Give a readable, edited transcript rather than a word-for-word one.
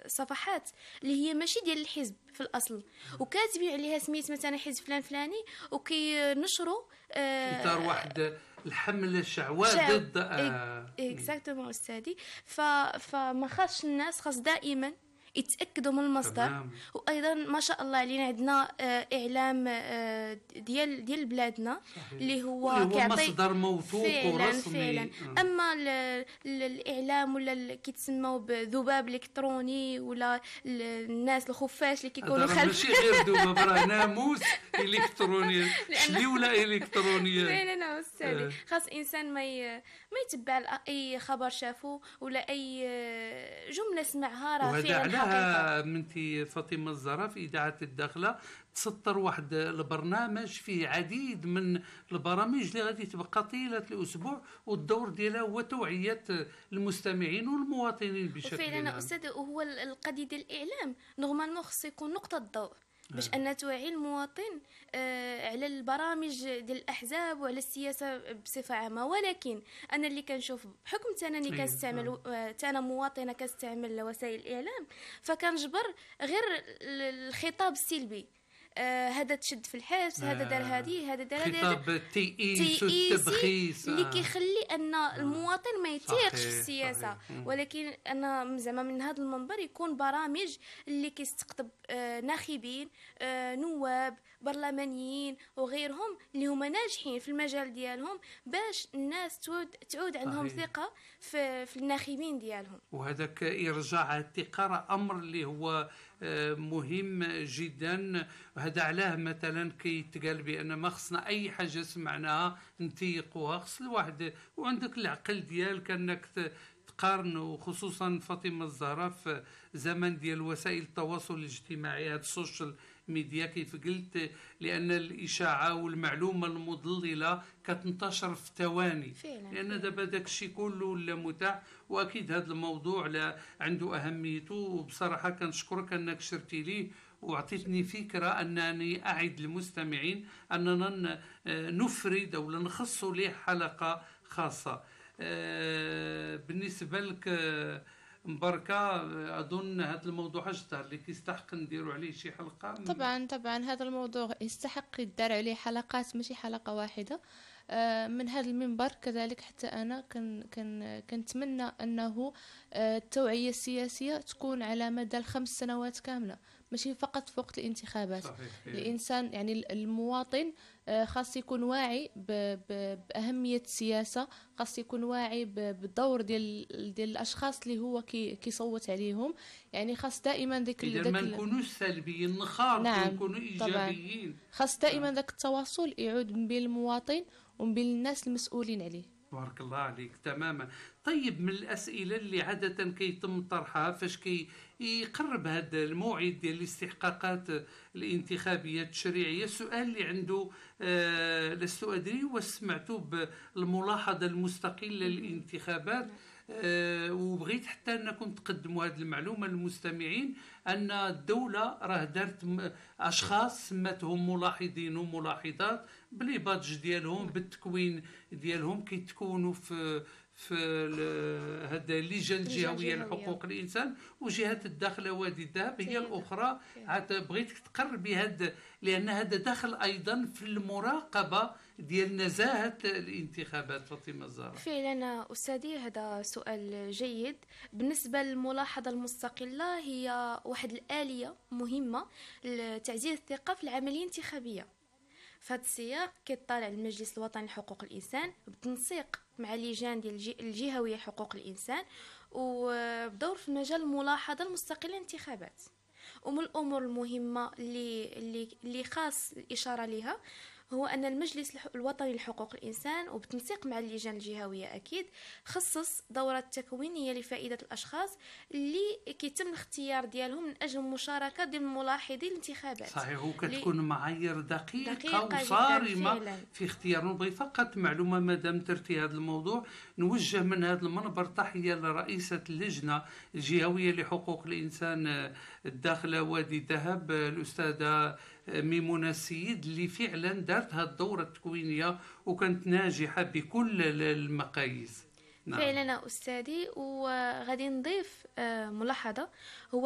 صفحات اللي هي ماشي ديال الحزب في الاصل، وكاتبين عليها سميت مثلا حزب فلان فلاني، وكينشروا اطار واحد الحمله شعواء ضد اكزاكتومون استاذي. فما خاصش الناس، خاص دائما يتاكدوا من المصدر. تمام. وايضا ما شاء الله علينا عندنا اعلام ديال بلادنا اللي هو كيعطي مصدر موثوق ورسمي فعلا. اما الاعلام ولا كيتسموا بذباب الكتروني، ولا الناس الخفاش اللي كيكونوا خلف، ماشي غير ذباب، راه ناموس الكتروني ولا الكترونيه فعلا استاذي. خاص انسان ما يتبع اي خبر شافه ولا اي جمله سمعها راه فعلا حقيقه. منتي فاطمه الزهراء في اذاعه الداخله تسطر واحد البرنامج فيه عديد من البرامج اللي غادي تبقى طيله الاسبوع، والدور ديالها هو توعيه المستمعين والمواطنين بشكل عام. وفعلا استاذ، وهو القضيه ديال الاعلام نورمالمون خص يكون نقطه ضوء باش ان توعي المواطن على البرامج ديال الاحزاب وعلى السياسه بصفه عامه. ولكن انا اللي كنشوف بحكم انني كنستعمل انا مواطنه كنستعمل وسائل الاعلام، فكنجبر غير الخطاب السلبي. هذا تشد في الحبس، هذا دار هذه، هذا دار هذه، خطاب التيئيس والتبخيس اللي كيخلي ان المواطن ما يثيقش في السياسه. صحيح. ولكن انا زعما من هذا المنبر يكون برامج اللي كيستقطب ناخبين، نواب، برلمانيين وغيرهم اللي هما ناجحين في المجال ديالهم، باش الناس تعود عندهم ثقه في الناخبين ديالهم. وهذاك ارجاع الثقه راه امر اللي هو مهم جدا. وهذا علاه مثلا كيتقال بان ما خصنا اي حاجه سمعناها نتيقوها، خص الواحد وعندك العقل ديالك انك تقارن. وخصوصا فاطمه الزهراء في زمن ديال وسائل التواصل الاجتماعي، هاد السوشيال ميديا كيف قلت، لان الاشاعه والمعلومه المضلله كتنتشر في ثواني، لان دابا داك الشيء كله ولا متاح. واكيد هذا الموضوع لا عنده اهميته، وبصراحه كنشكرك انك شرتي لي وعطيتني فكره انني اعد للمستمعين اننا نفرد او نخص له حلقه خاصه. بالنسبه لك مباركه، اظن هذا الموضوع اشتهر اللي كيستحق نديروا عليه شي حلقه. طبعا هذا الموضوع يستحق يدار عليه حلقات، ماشي حلقه واحده. من هذا المنبر كذلك حتى انا كنتمنى انه التوعيه السياسيه تكون على مدى 5 سنوات كامله، ماشي فقط في وقت الانتخابات. صحيح. الانسان يعني المواطن خاص يكون واعي باهميه السياسه، خاص يكون واعي بالدور ديال الاشخاص اللي هو كيصوت عليهم. يعني خاص دائما ما نكونوش سلبيين، نخاطروا. نعم. نكونوا ايجابيين. خاص دائما ذاك التواصل يعود من بين المواطن ومن بين الناس المسؤولين عليه. بارك الله عليك. تماما. طيب، من الأسئلة اللي عادة كيتم طرحها فاش يقرب هذا الموعد ديال الاستحقاقات الانتخابية التشريعية، السؤال اللي عنده لست أدري وسمعته بالملاحظة المستقلة للانتخابات، وبغيت حتى انكم تقدموا هذه المعلومه للمستمعين، ان الدوله راه دارت اشخاص سماتهم ملاحظين وملاحظات بلي بادج ديالهم بالتكوين ديالهم كيتكونوا في هذا اللجان الجهويه لحقوق الانسان، وجهه الداخله وادي الذهب هي الاخرى. عاد بغيتك تقربي هذا، لان هذا داخل ايضا في المراقبه ديال نزاهه الانتخابات. فاطمه الزهراء. فعلا استاذي، هذا سؤال جيد. بالنسبه للملاحظه المستقله، هي واحد الآلية مهمه لتعزيز الثقه في العمليه الانتخابيه. في هذا السياق كيطالع المجلس الوطني لحقوق الانسان بالتنسيق مع اللجان ديال الجهويه لحقوق الانسان، وبدور في مجال الملاحظه المستقله للانتخابات. ومن الامور المهمه اللي خاص الاشاره لها هو أن المجلس الوطني لحقوق الإنسان وبالتنسيق مع اللجان الجهوية أكيد خصص دورات تكوينية لفائدة الأشخاص اللي كيتم الاختيار ديالهم من أجل المشاركة ضمن ملاحظي الانتخابات. صحيح، وكتكون معايير دقيقة وصارمة في اختيارهم. نبغي فقط معلومة مادام درتي هذا الموضوع، نوجه من هذا المنبر تحية لرئيسة اللجنة الجهوية لحقوق الإنسان الداخلة وادي الذهب، الأستاذة ميمونة السيد، اللي فعلا دارت هذه الدورة التكوينية وكانت ناجحة بكل المقاييس. نعم. فعلا أستاذي. وغادي نضيف ملاحظة، هو